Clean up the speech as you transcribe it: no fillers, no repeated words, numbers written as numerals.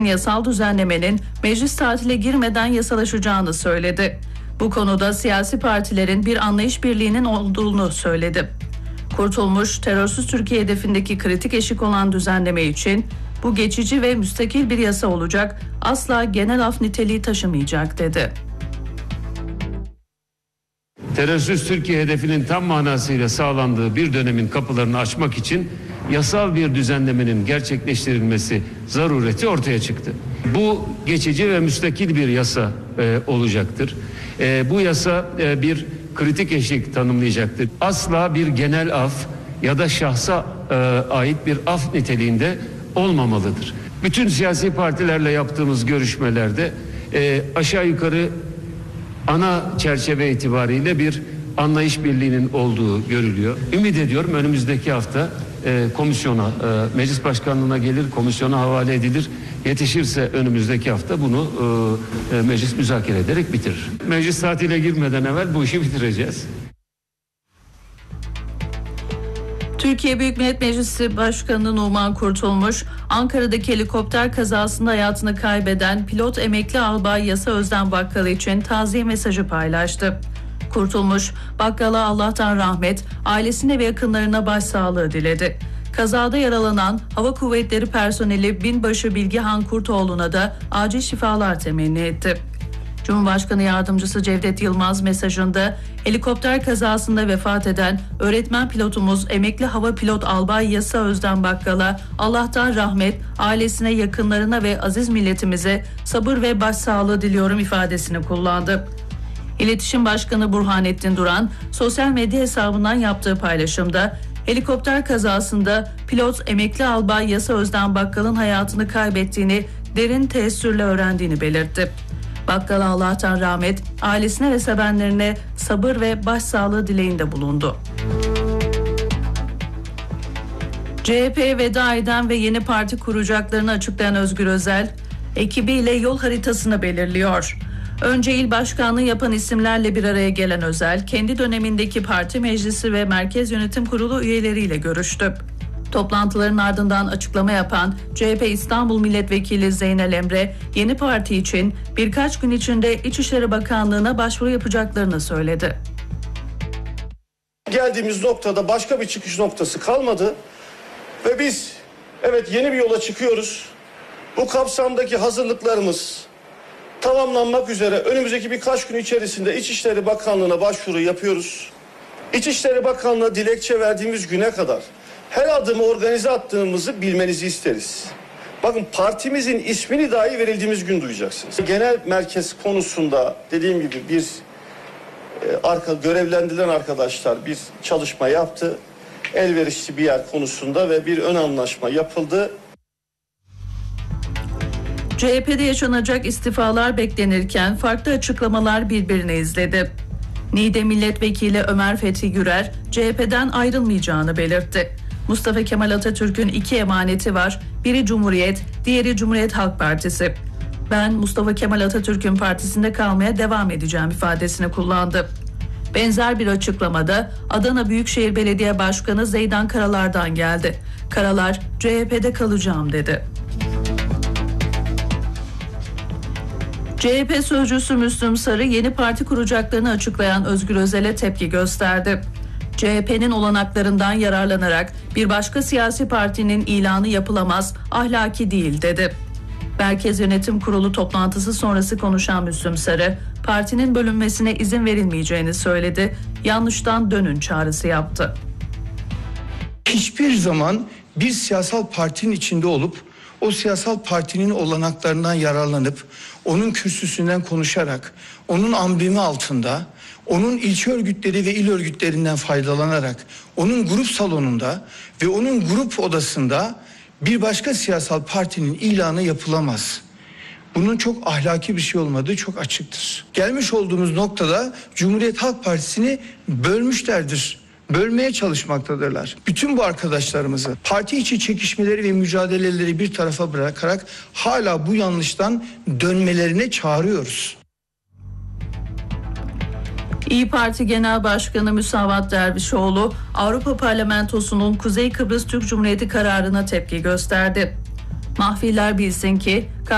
yasal düzenlemenin meclis tatile girmeden yasalaşacağını söyledi. Bu konuda siyasi partilerin bir anlayış birliğinin olduğunu söyledi. Kurtulmuş, terörsüz Türkiye hedefindeki kritik eşik olan düzenleme için bu geçici ve müstakil bir yasa olacak, asla genel af niteliği taşımayacak dedi. Terörsüz Türkiye hedefinin tam manasıyla sağlandığı bir dönemin kapılarını açmak için yasal bir düzenlemenin gerçekleştirilmesi zarureti ortaya çıktı. Bu geçici ve müstakil bir yasa olacaktır. Bu yasa bir kritik eşik tanımlayacaktır. Asla bir genel af ya da şahsa ait bir af niteliğinde olmamalıdır. Bütün siyasi partilerle yaptığımız görüşmelerde aşağı yukarı ana çerçeve itibariyle bir anlayış birliğinin olduğu görülüyor. Ümit ediyorum önümüzdeki hafta komisyona, meclis başkanlığına gelir, komisyona havale edilir. Yetişirse önümüzdeki hafta bunu meclis müzakere ederek bitirir. Meclis tatile girmeden evvel bu işi bitireceğiz. Türkiye Büyük Millet Meclisi Başkanı Numan Kurtulmuş, Ankara'daki helikopter kazasında hayatını kaybeden pilot emekli albay Yasa Özden Bakkal için taziye mesajı paylaştı. Kurtulmuş, Bakkal'a Allah'tan rahmet, ailesine ve yakınlarına başsağlığı diledi. Kazada yaralanan Hava Kuvvetleri personeli Binbaşı Bilgehan Kurtoğlu'na da acil şifalar temenni etti. Cumhurbaşkanı Yardımcısı Cevdet Yılmaz mesajında helikopter kazasında vefat eden öğretmen pilotumuz emekli hava pilot albay Yasa Özden Bakkal'a Allah'tan rahmet, ailesine, yakınlarına ve aziz milletimize sabır ve başsağlığı diliyorum ifadesini kullandı. İletişim Başkanı Burhanettin Duran sosyal medya hesabından yaptığı paylaşımda helikopter kazasında pilot emekli albay Yasa Özden Bakkal'ın hayatını kaybettiğini derin teessürle öğrendiğini belirtti. Bakkal'a Allah'tan rahmet, ailesine ve sevenlerine sabır ve başsağlığı dileğinde bulundu. CHP'ye veda eden ve yeni parti kuracaklarını açıklayan Özgür Özel, ekibiyle yol haritasını belirliyor. Önce il başkanlığı yapan isimlerle bir araya gelen Özel, kendi dönemindeki parti meclisi ve merkez yönetim kurulu üyeleriyle görüştü. Toplantıların ardından açıklama yapan CHP İstanbul Milletvekili Zeynel Emre, yeni parti için birkaç gün içinde İçişleri Bakanlığı'na başvuru yapacaklarını söyledi. Geldiğimiz noktada başka bir çıkış noktası kalmadı ve biz yeni bir yola çıkıyoruz. Bu kapsamdaki hazırlıklarımız tamamlanmak üzere önümüzdeki birkaç gün içerisinde İçişleri Bakanlığı'na başvuru yapıyoruz. İçişleri Bakanlığı'na dilekçe verdiğimiz güne kadar her adımı organize attığımızı bilmenizi isteriz. Bakın, partimizin ismini dahi verildiğimiz gün duyacaksınız. Genel merkez konusunda dediğim gibi bir görevlendirilen arkadaşlar bir çalışma yaptı. Elverişli bir yer konusunda ve bir ön anlaşma yapıldı. CHP'de yaşanacak istifalar beklenirken farklı açıklamalar birbirini izledi. Niğde Milletvekili Ömer Fethi Gürer, CHP'den ayrılmayacağını belirtti. Mustafa Kemal Atatürk'ün 2 emaneti var. Biri Cumhuriyet, diğeri Cumhuriyet Halk Partisi. Ben Mustafa Kemal Atatürk'ün partisinde kalmaya devam edeceğim ifadesini kullandı. Benzer bir açıklamada Adana Büyükşehir Belediye Başkanı Zeydan Karalar'dan geldi. Karalar, CHP'de kalacağım dedi. CHP sözcüsü Müslüm Sarı yeni parti kuracaklarını açıklayan Özgür Özel'e tepki gösterdi. CHP'nin olanaklarından yararlanarak bir başka siyasi partinin ilanı yapılamaz, ahlaki değil dedi. Merkez Yönetim Kurulu toplantısı sonrası konuşan Müslüm Sarı, partinin bölünmesine izin verilmeyeceğini söyledi, yanlıştan dönün çağrısı yaptı. Hiçbir zaman bir siyasal partinin içinde olup o siyasal partinin olanaklarından yararlanıp onun kürsüsünden konuşarak, onun amblemi altında, onun ilçe örgütleri ve il örgütlerinden faydalanarak, onun grup salonunda ve onun grup odasında bir başka siyasal partinin ilanı yapılamaz. Bunun çok ahlaki bir şey olmadığı çok açıktır. Gelmiş olduğumuz noktada Cumhuriyet Halk Partisi'ni bölmüşlerdir. Bölmeye çalışmaktadırlar. Bütün bu arkadaşlarımızı parti içi çekişmeleri ve mücadeleleri bir tarafa bırakarak hala bu yanlıştan dönmelerine çağırıyoruz. İYİ Parti Genel Başkanı Müsavat Dervişoğlu, Avrupa Parlamentosu'nun Kuzey Kıbrıs Türk Cumhuriyeti kararına tepki gösterdi. Mahfiler bilsin ki